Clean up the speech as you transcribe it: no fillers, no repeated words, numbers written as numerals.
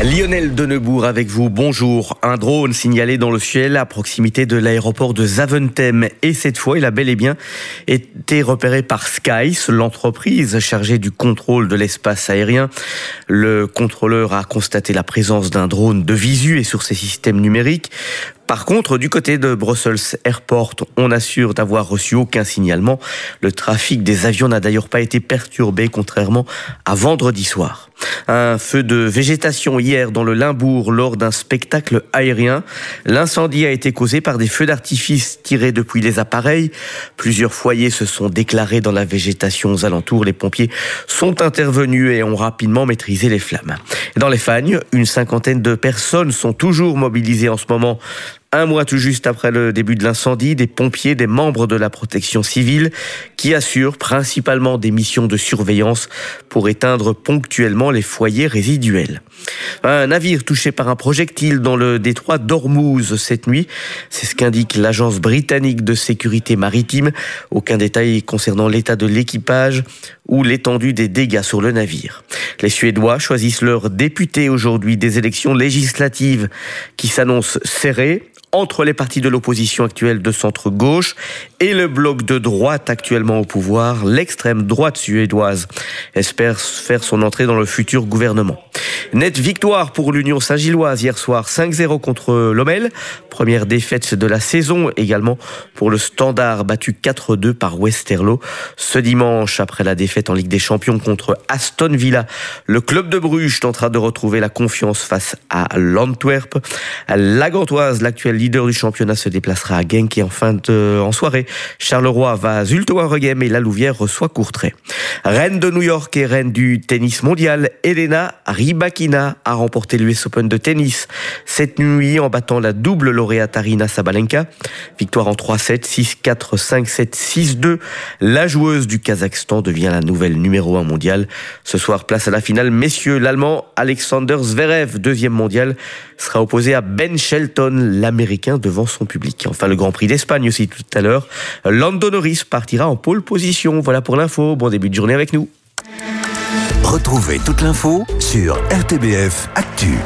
Lionel Denebourg avec vous, bonjour. Un drone signalé dans le ciel à proximité de l'aéroport de Zaventem. Et cette fois, il a bel et bien été repéré par Skies, l'entreprise chargée du contrôle de l'espace aérien. Le contrôleur a constaté la présence d'un drone de visu et sur ses systèmes numériques. Par contre, du côté de Brussels Airport, on assure d'avoir reçu aucun signalement. Le trafic des avions n'a d'ailleurs pas été perturbé, contrairement à vendredi soir. Un feu de végétation hier dans le Limbourg lors d'un spectacle aérien. L'incendie a été causé par des feux d'artifice tirés depuis les appareils. Plusieurs foyers se sont déclarés dans la végétation aux alentours. Les pompiers sont intervenus et ont rapidement maîtrisé les flammes. Dans les Fagnes, une cinquantaine de personnes sont toujours mobilisées en ce moment. Un mois tout juste après le début de l'incendie, des pompiers, des membres de la protection civile qui assurent principalement des missions de surveillance pour éteindre ponctuellement les foyers résiduels. Un navire touché par un projectile dans le détroit d'Ormuz cette nuit, c'est ce qu'indique l'agence britannique de sécurité maritime. Aucun détail concernant l'état de l'équipage ou l'étendue des dégâts sur le navire. Les Suédois choisissent leur député aujourd'hui, des élections législatives qui s'annoncent serrées entre les partis de l'opposition actuelle de centre-gauche et le bloc de droite actuellement au pouvoir. L'extrême droite suédoise espère faire son entrée dans le futur gouvernement. Nette victoire pour l'Union Saint-Gilloise hier soir, 5-0 contre Lommel. Première défaite de la saison également pour le Standard, battu 4-2 par Westerlo. Ce dimanche, après la défaite en Ligue des Champions contre Aston Villa, le club de Bruges tentera de retrouver la confiance face à l'Antwerp. La Gantoise, l'actuel leader du championnat, se déplacera à Genk et en soirée, Charleroi va à Zulte-Waregem et la Louvière reçoit Courtrai. Reine de New York et reine du tennis mondial, Elena Rybakina a remporté l'US Open de tennis cette nuit en battant la double lauréate Aryna Sabalenka. Victoire en 3-7, 6-4, 5-7, 6-2. La joueuse du Kazakhstan devient la nouvelle numéro 1 mondiale. Ce soir, place à la finale. Messieurs, l'Allemand Alexander Zverev, deuxième mondial, sera opposé à Ben Shelton, l'Américain, devant son public. Enfin, le Grand Prix d'Espagne aussi tout à l'heure. Lando Norris partira en pole position. Voilà pour l'info. Bon début de journée avec nous. Retrouvez toute l'info sur RTBF Actu.